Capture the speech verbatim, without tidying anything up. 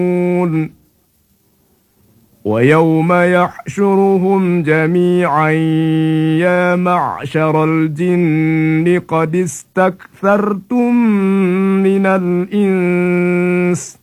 ويوم يحشرهم جميعا يا معشر الجن قد استكثرتم من الإنس